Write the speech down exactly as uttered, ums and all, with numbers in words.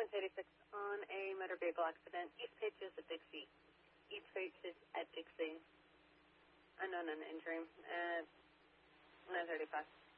Sequence eighty-six on a motor vehicle accident. East pitch is at Dixie. East pitch is at Dixie. Unknown and injury. Uh, nine thirty-five.